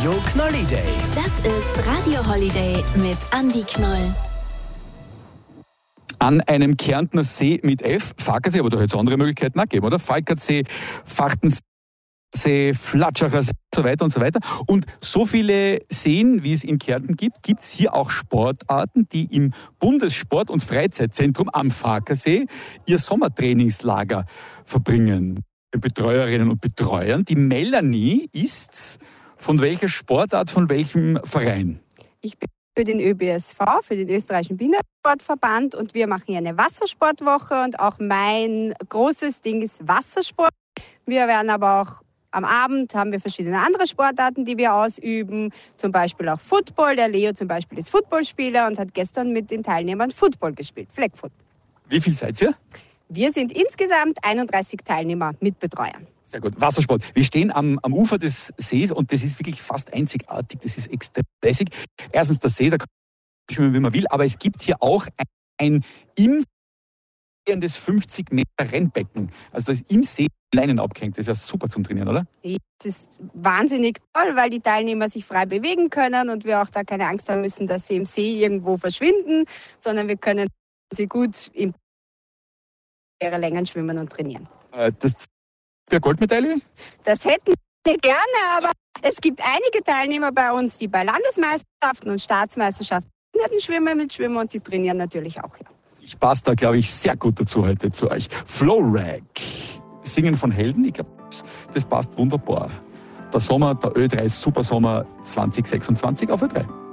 Radio Knolliday. Das ist Radio Holiday mit Andi Knoll. An einem Kärntner See mit F, Falkersee, aber da hätte es andere Möglichkeiten auch geben, oder? Falkersee, Fachtensee, Flatschacher See und so weiter und so weiter. Und so viele Seen, wie es in Kärnten gibt, gibt es hier auch Sportarten, die im Bundessport- und Freizeitzentrum am Falkersee ihr Sommertrainingslager verbringen. Die Betreuerinnen und Betreuern. Die Melanie ist von welcher Sportart, von welchem Verein? Ich bin für den ÖBSV, für den österreichischen Behindertensportverband, und wir machen hier eine Wassersportwoche und auch mein großes Ding ist Wassersport. Wir werden aber auch am Abend haben wir verschiedene andere Sportarten, die wir ausüben, zum Beispiel auch Football. Der Leo zum Beispiel ist Footballspieler und hat gestern mit den Teilnehmern Football gespielt, Flag-Football. Wie viel seid ihr? Wir sind insgesamt 31 Teilnehmer mit Betreuern. Sehr gut. Wassersport. Wir stehen am Ufer des Sees und das ist wirklich fast einzigartig. Das ist extrem lässig. Erstens der See, da kann man schwimmen, wie man will, aber es gibt hier auch ein im See 50 Meter Rennbecken. Also das ist im See Leinen abgehängt. Das ist ja super zum Trainieren, oder? Das ist wahnsinnig toll, weil die Teilnehmer sich frei bewegen können und wir auch da keine Angst haben müssen, dass sie im See irgendwo verschwinden, sondern wir können sie gut in ihre Längen schwimmen und trainieren. Das für Goldmedaille? Das hätten wir gerne, aber es gibt einige Teilnehmer bei uns, die bei Landesmeisterschaften und Staatsmeisterschaften schwimmen mitschwimmen und die trainieren natürlich auch. Ja. Ich passe da, glaube ich, sehr gut dazu heute zu euch. Flowrag, Singen von Helden, ich glaube, das passt wunderbar. Der Sommer, der Ö3 Supersommer 2026 auf Ö3.